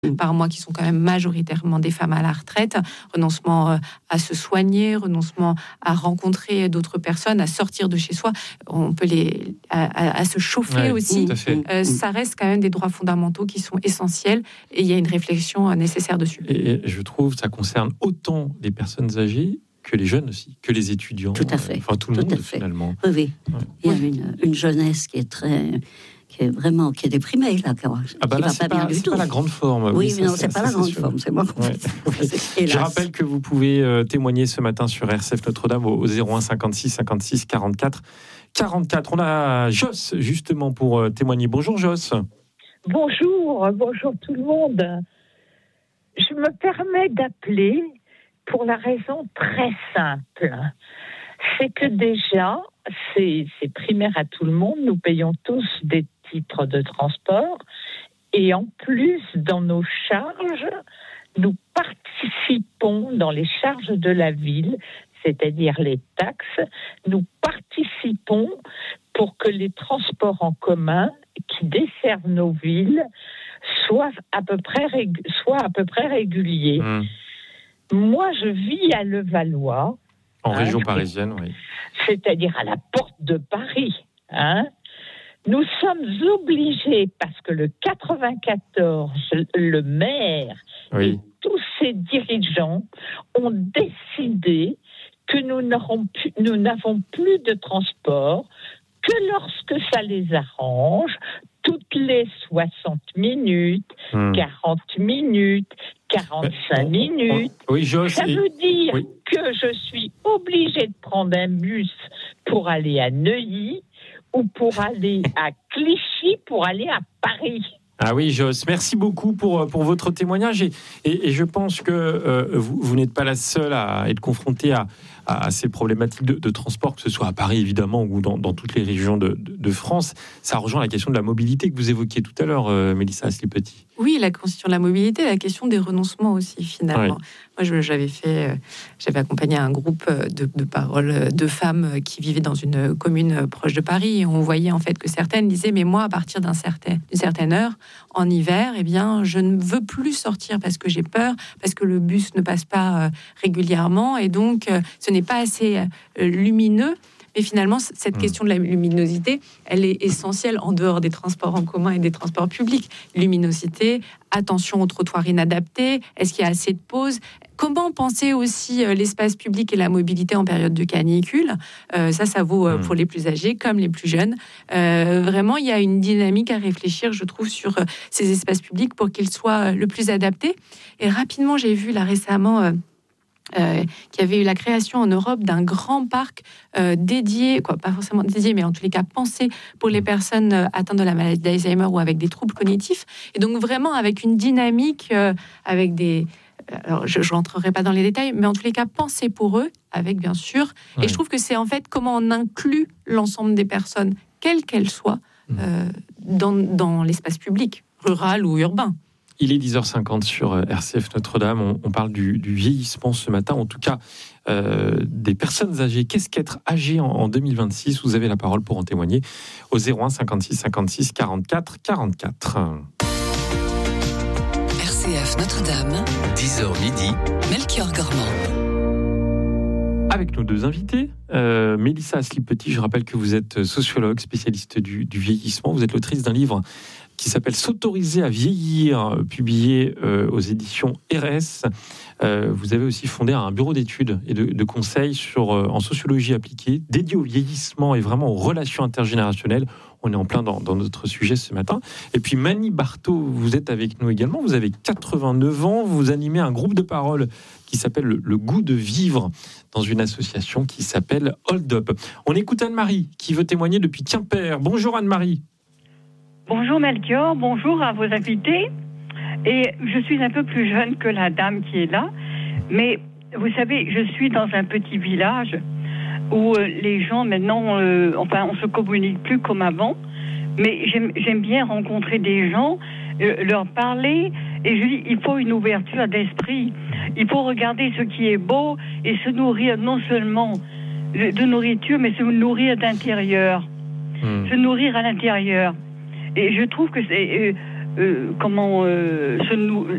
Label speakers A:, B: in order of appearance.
A: par mois, qui sont quand même majoritairement des femmes à la retraite, renoncement à se soigner, renoncement à rencontrer d'autres personnes, à sortir de chez soi, on peut à se chauffer aussi. Ça reste quand même des droits fondamentaux qui sont essentiels et il y a une réflexion nécessaire dessus.
B: Et je trouve que ça concerne autant les personnes âgées que les jeunes aussi, que les étudiants.
C: Tout à fait.
B: Enfin, tout le monde, finalement.
C: Oui. Il y a une jeunesse qui est déprimée, là.
B: Là, c'est pas la grande forme.
C: Oui, mais non, c'est pas la grande forme, c'est moi.
B: Je rappelle que vous pouvez témoigner ce matin sur RCF Notre-Dame au 01 56 56 44 44. On a Joss, justement, pour témoigner. Bonjour, Joss.
D: Bonjour tout le monde. Je me permets d'appeler pour la raison très simple. C'est que déjà, c'est primaire à tout le monde, nous payons tous des titres de transport et en plus, dans nos charges, nous participons dans les charges de la ville, c'est-à-dire les taxes, nous participons pour que les transports en commun qui desservent nos villes soient à peu près réguliers. Moi, je vis à Levallois.
B: En région parisienne, oui.
D: C'est-à-dire à la porte de Paris. Nous sommes obligés, parce que le 94, le maire et tous ses dirigeants ont décidé que nous n'avons plus de transport que lorsque ça les arrange, toutes les 60 minutes, 40 minutes, 45 minutes. Ça veut dire que je suis obligée de prendre un bus pour aller à Neuilly ou pour aller à Clichy, pour aller à Paris.
B: Ah oui, Joss, merci beaucoup pour votre témoignage. Et je pense que vous n'êtes pas la seule à être confrontée à ces problématiques de transport, que ce soit à Paris évidemment ou dans toutes les régions de France. Ça rejoint la question de la mobilité que vous évoquiez tout à l'heure, Mélissa Asli-Petit.
A: Oui, la question de la mobilité, la question des renoncements aussi, finalement. Moi, j'avais accompagné un groupe de paroles de femmes qui vivaient dans une commune proche de Paris. Et on voyait en fait que certaines disaient, mais moi, à partir d'une certaine heure, en hiver, eh bien, je ne veux plus sortir parce que j'ai peur, parce que le bus ne passe pas régulièrement, et donc ce n'est pas assez lumineux. Mais finalement, cette question de la luminosité, elle est essentielle en dehors des transports en commun et des transports publics. Luminosité, attention aux trottoirs inadaptés, est-ce qu'il y a assez de pauses ? Comment penser aussi l'espace public et la mobilité en période de canicule ? Ça vaut pour les plus âgés comme les plus jeunes. Vraiment, il y a une dynamique à réfléchir, je trouve, sur ces espaces publics pour qu'ils soient le plus adaptés. Et rapidement, j'ai vu là récemment... qu'il y avait eu la création en Europe d'un grand parc dédié, pas forcément dédié, mais en tous les cas pensé pour les personnes atteintes de la maladie d'Alzheimer ou avec des troubles cognitifs. Et donc vraiment avec une dynamique, avec des... Alors, je ne rentrerai pas dans les détails, mais en tous les cas, pensé pour eux, avec bien sûr. Et je trouve que c'est en fait comment on inclut l'ensemble des personnes, quelles qu'elles soient, dans l'espace public, rural ou urbain.
B: Il est 10h50 sur RCF Notre-Dame. On parle du vieillissement ce matin, en tout cas des personnes âgées. Qu'est-ce qu'être âgé en 2026 ? Vous avez la parole pour en témoigner au 01 56 56 44 44.
E: RCF Notre-Dame, 10h midi, Melchior Gormand.
B: Avec nos deux invités, Mélissa Asli-Petit, je rappelle que vous êtes sociologue, spécialiste du vieillissement. Vous êtes l'autrice d'un livre qui s'appelle « S'autoriser à vieillir », publié aux éditions RS. Vous avez aussi fondé un bureau d'études et de conseils en sociologie appliquée, dédié au vieillissement et vraiment aux relations intergénérationnelles. On est en plein dans notre sujet ce matin. Et puis Mani Barthaud, vous êtes avec nous également. Vous avez 89 ans. Vous animez un groupe de parole qui s'appelle Le Goût de Vivre dans une association qui s'appelle Hold Up. On écoute Anne-Marie qui veut témoigner depuis Quimper. Bonjour Anne-Marie.
F: Bonjour Melchior, bonjour à vos invités. Et je suis un peu plus jeune que la dame qui est là. Mais vous savez, je suis dans un petit village où les gens maintenant, on se communique plus comme avant. Mais j'aime bien rencontrer des gens, leur parler. Et je dis, il faut une ouverture d'esprit. Il faut regarder ce qui est beau et se nourrir non seulement de nourriture, mais se nourrir d'intérieur. Se nourrir à l'intérieur. Et je trouve que comment